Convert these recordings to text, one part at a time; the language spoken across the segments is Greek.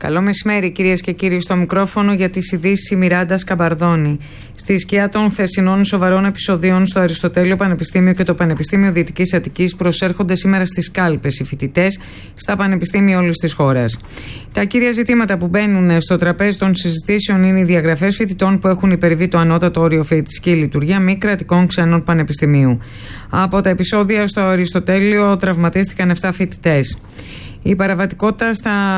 Καλό μεσημέρι, κυρίες και κύριοι, στο μικρόφωνο για τις ειδήσεις η Μιράντα Σκαμπαρδόνη. Στη σκιά των χθεσινών σοβαρών επεισοδίων στο Αριστοτέλειο Πανεπιστήμιο και το Πανεπιστήμιο Δυτικής Αττικής προσέρχονται σήμερα στις κάλπες οι φοιτητές στα πανεπιστήμια όλης της χώρας. Τα κύρια ζητήματα που μπαίνουν στο τραπέζι των συζητήσεων είναι οι διαγραφές φοιτητών που έχουν υπερβεί το ανώτατο όριο φοιτητής και η λειτουργία μη κρατικών ξένων πανεπιστημίου. Από τα επεισόδια στο Αριστοτέλειο τραυματίστηκαν 7 φοιτητές. Η παραβατικότητα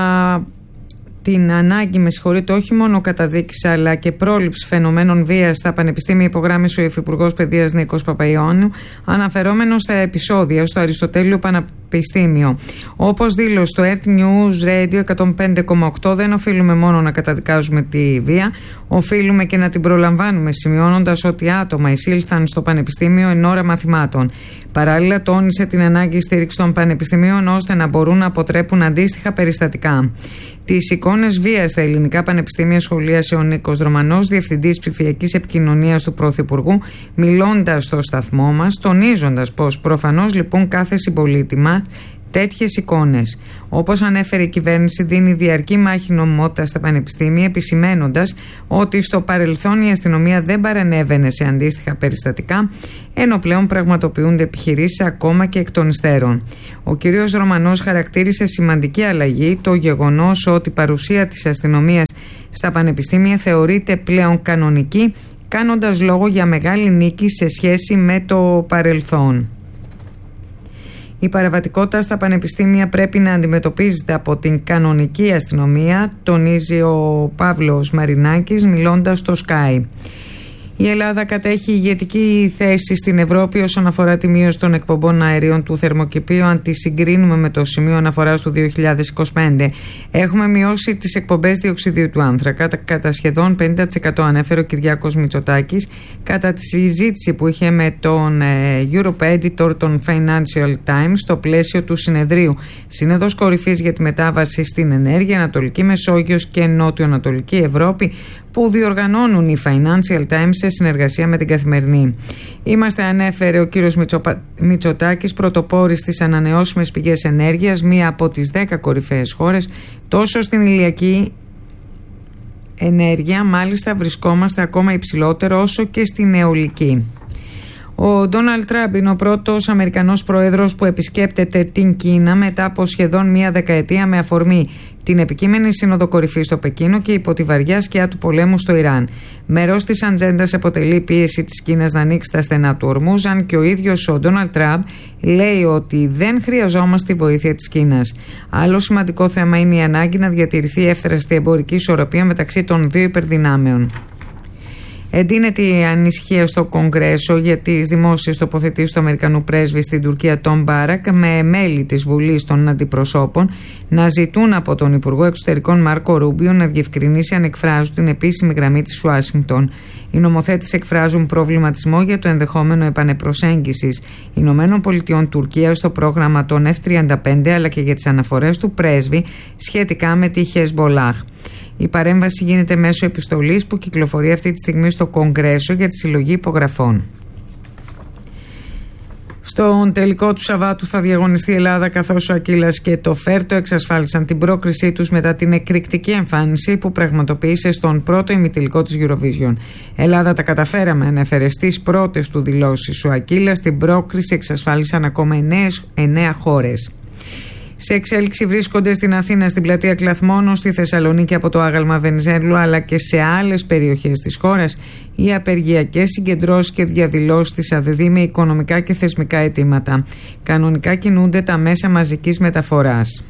την ανάγκη, όχι μόνο καταδίκης αλλά και πρόληψη φαινομένων βίας στα πανεπιστήμια υπογράμμισε ο Υφυπουργός Παιδείας Νίκος Παπαϊωάννου, αναφερόμενος στα επεισόδια στο Αριστοτέλειο Πανεπιστήμιο. Όπως δήλωσε στο Earth News Radio 105,8, δεν οφείλουμε μόνο να καταδικάζουμε τη βία, οφείλουμε και να την προλαμβάνουμε, σημειώνοντας ότι άτομα εισήλθαν στο πανεπιστήμιο εν ώρα μαθημάτων. Παράλληλα, τόνισε την ανάγκη στήριξη των πανεπιστημίων ώστε να μπορούν να αποτρέπουν αντίστοιχα περιστατικά. Τις εικόνες βίας στα ελληνικά πανεπιστήμια σχολίασε ο Νίκος Ρωμανός, διευθυντής ψηφιακής επικοινωνίας του Πρωθυπουργού, μιλώντας στο σταθμό μας, τονίζοντας πως προφανώς λοιπόν κάθε συμπολίτη μας τέτοιες εικόνες. Όπως ανέφερε η κυβέρνηση, δίνει διαρκή μάχη νομιμότητα στα πανεπιστήμια, επισημένοντας ότι στο παρελθόν η αστυνομία δεν παρενέβαινε σε αντίστοιχα περιστατικά, ενώ πλέον πραγματοποιούνται επιχειρήσεις ακόμα και εκ των υστέρων. Ο κ. Ρωμανός χαρακτήρισε σημαντική αλλαγή το γεγονός ότι η παρουσία της αστυνομίας στα πανεπιστήμια θεωρείται πλέον κανονική, κάνοντας λόγο για μεγάλη νίκη σε σχέση με το παρελθόν. Η παραβατικότητα στα πανεπιστήμια πρέπει να αντιμετωπίζεται από την κανονική αστυνομία, τονίζει ο Παύλος Μαρινάκης μιλώντας στο Sky. Η Ελλάδα κατέχει ηγετική θέση στην Ευρώπη όσον αφορά τη μείωση των εκπομπών αερίων του θερμοκηπίου, αν τη συγκρίνουμε με το σημείο αναφοράς του 2025. Έχουμε μειώσει τις εκπομπές διοξιδίου του άνθρακα κατά σχεδόν 50%, ανέφερε ο Κυριάκος Μητσοτάκης κατά τη συζήτηση που είχε με τον Europe Editor των Financial Times στο πλαίσιο του συνεδρίου Σύνοδος Κορυφής για τη μετάβαση στην ενέργεια, Ανατολική Μεσόγειος και Νότιο-Ανατολική Ευρώπη, που διοργανώνουν οι Financial Times σε συνεργασία με την Καθημερινή. Είμαστε, ανέφερε ο κύριος Μητσοτάκης, πρωτοπόροι στις ανανεώσιμες πηγές ενέργειας, μία από τις 10 κορυφαίες χώρες, τόσο στην ηλιακή ενέργεια, μάλιστα βρισκόμαστε ακόμα υψηλότερο, όσο και στην αιωλική. Ο Ντόναλντ Τραμπ είναι ο πρώτος Αμερικανός πρόεδρος που επισκέπτεται την Κίνα μετά από σχεδόν μία δεκαετία, με αφορμή την επικείμενη Σύνοδο Κορυφής στο Πεκίνο και υπό τη βαριά σκιά του πολέμου στο Ιράν. Μέρος της ατζέντας αποτελεί πίεση της Κίνας να ανοίξει τα στενά του Ορμούζ, αν και ο ίδιος ο Ντόναλντ Τραμπ λέει ότι δεν χρειαζόμαστε τη βοήθεια της Κίνας. Άλλο σημαντικό θέμα είναι η ανάγκη να διατηρηθεί εύθραστη εμπορική ισορροπία μεταξύ των δύο υπερδυνάμεων. Εντείνεται η ανησυχία στο Κογκρέσο για τις δημόσιες τοποθετήσεις του Αμερικανού πρέσβη στην Τουρκία Τον Μπάρακ, με μέλη της Βουλής των Αντιπροσώπων να ζητούν από τον Υπουργό Εξωτερικών Μάρκο Ρούμπιο να διευκρινίσει αν εκφράζουν την επίσημη γραμμή της Ουάσιγκτον. Οι νομοθέτες εκφράζουν προβληματισμό για το ενδεχόμενο επανεπροσέγγισης ΗΠΑ Τουρκία στο πρόγραμμα των F-35, αλλά και για τις αναφορές του πρέσβη σχετικά με τη Χεσμπολάχ. Η παρέμβαση γίνεται μέσω επιστολής που κυκλοφορεί αυτή τη στιγμή στο Κογκρέσο για τη συλλογή υπογραφών. Στον τελικό του Σαββάτου θα διαγωνιστεί η Ελλάδα, καθώς ο Ακύλας και το Φέρτο εξασφάλισαν την πρόκρισή τους μετά την εκρηκτική εμφάνιση που πραγματοποίησε στον πρώτο ημιτελικό της Eurovision. Ελλάδα τα καταφέραμε, ανέφερε στις πρώτες του δηλώσεις. Ο Ακύλας την πρόκριση εξασφάλισαν ακόμα 9 χώρες. Σε εξέλιξη βρίσκονται στην Αθήνα, στην πλατεία Κλαθμόνος, στη Θεσσαλονίκη από το άγαλμα Βενιζέλου, αλλά και σε άλλες περιοχές της χώρας οι απεργιακές συγκεντρώσεις και διαδηλώσεις της ΑΔΔ με οικονομικά και θεσμικά αιτήματα. Κανονικά κινούνται τα μέσα μαζικής μεταφοράς.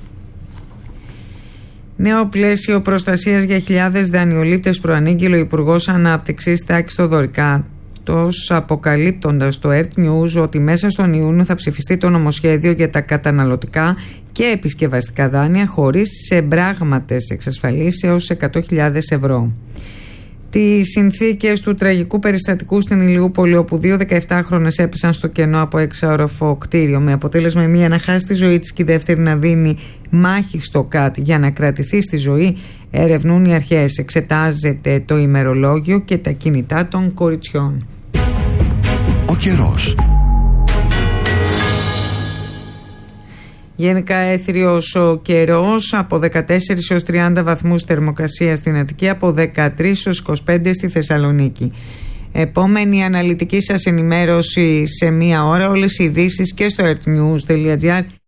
Νέο πλαίσιο προστασίας για χιλιάδες δανειολήπτες προανήγγειλε ο Υπουργός Ανάπτυξης Τάκης Θοδωρικάτος, αποκαλύπτοντας στο Earth News ότι μέσα στον Ιούνιο θα ψηφιστεί το νομοσχέδιο για τα καταναλωτικά και επισκευαστικά δάνεια χωρίς συμπράγματες εξασφαλίσεις έως 100.000 ευρώ. Τις συνθήκες του τραγικού περιστατικού στην Ηλιούπολη, όπου 2 17χρονες έπεσαν στο κενό από έξαοροφο κτίριο, με αποτέλεσμα η μία να χάσει τη ζωή της και η δεύτερη να δίνει μάχη στο ΚΑΤ για να κρατηθεί στη ζωή, ερευνούν οι αρχές. Εξετάζεται το ημερολόγιο και τα κινητά των κοριτσιών. Ο καιρός. Γενικά έθριος ο καιρός, από 14 έως 30 βαθμούς θερμοκρασία στην Αττική, από 13 έως 25 στη Θεσσαλονίκη. Επόμενη αναλυτική σας ενημέρωση σε μία ώρα. Όλες οι ειδήσεις και στο earthnews.gr